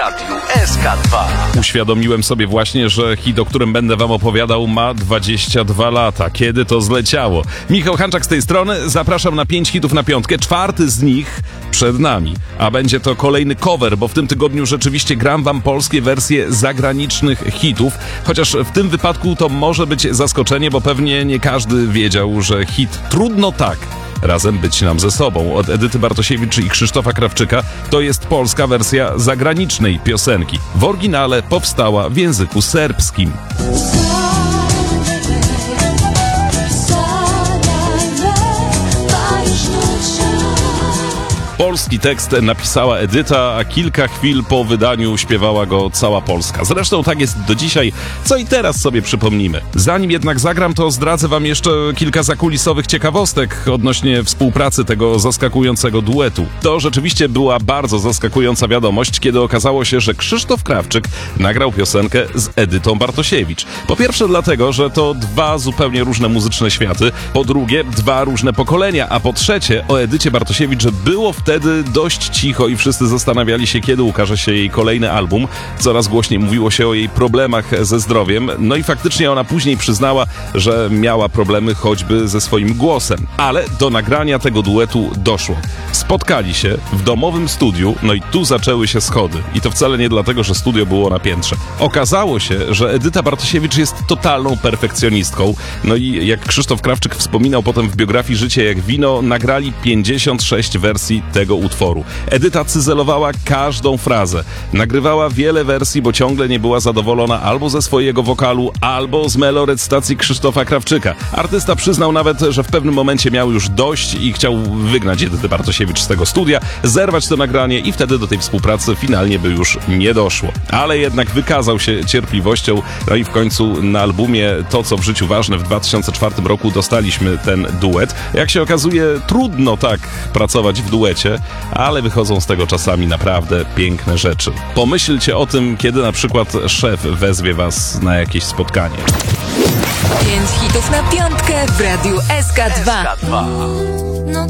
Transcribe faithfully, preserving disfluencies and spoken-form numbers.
Radiu S K dwa. Uświadomiłem sobie właśnie, że hit, o którym będę wam opowiadał, ma dwadzieścia dwa lata. Kiedy to zleciało? Michał Hanczak z tej strony. Zapraszam na pięć hitów na piątkę. Czwarty z nich przed nami. A będzie to kolejny cover, bo w tym tygodniu rzeczywiście gram wam polskie wersje zagranicznych hitów. Chociaż w tym wypadku to może być zaskoczenie, bo pewnie nie każdy wiedział, że hit Trudno tak razem być nam ze sobą od Edyty Bartosiewicz i Krzysztofa Krawczyka to jest polska wersja zagranicznej piosenki. W oryginale powstała w języku serbskim. Polski tekst napisała Edyta, a kilka chwil po wydaniu śpiewała go cała Polska. Zresztą tak jest do dzisiaj, co i teraz sobie przypomnimy. Zanim jednak zagram, to zdradzę wam jeszcze kilka zakulisowych ciekawostek odnośnie współpracy tego zaskakującego duetu. To rzeczywiście była bardzo zaskakująca wiadomość, kiedy okazało się, że Krzysztof Krawczyk nagrał piosenkę z Edytą Bartosiewicz. Po pierwsze dlatego, że to dwa zupełnie różne muzyczne światy, po drugie dwa różne pokolenia, a po trzecie o Edycie Bartosiewicz było wtedy Wtedy dość cicho i wszyscy zastanawiali się, kiedy ukaże się jej kolejny album. Coraz głośniej mówiło się o jej problemach ze zdrowiem. No i faktycznie ona później przyznała, że miała problemy choćby ze swoim głosem. Ale do nagrania tego duetu doszło. Spotkali się w domowym studiu, no i tu zaczęły się schody. I to wcale nie dlatego, że studio było na piętrze. Okazało się, że Edyta Bartosiewicz jest totalną perfekcjonistką. No i jak Krzysztof Krawczyk wspominał potem w biografii Życie jak wino, nagrali pięćdziesiąt sześć wersji tego utworu. Edyta cyzelowała każdą frazę. Nagrywała wiele wersji, bo ciągle nie była zadowolona albo ze swojego wokalu, albo z melorecytacji Krzysztofa Krawczyka. Artysta przyznał nawet, że w pewnym momencie miał już dość i chciał wygnać Edytę Bartosiewicz z tego studia, zerwać to nagranie i wtedy do tej współpracy finalnie by już nie doszło. Ale jednak wykazał się cierpliwością, no i w końcu na albumie To, co w życiu ważne w dwa tysiące czwartym roku dostaliśmy ten duet. Jak się okazuje, trudno tak pracować w duecie, ale wychodzą z tego czasami naprawdę piękne rzeczy. Pomyślcie o tym, kiedy na przykład szef wezwie was na jakieś spotkanie. Pięć hitów na piątkę w Radiu S K dwa. S K dwa.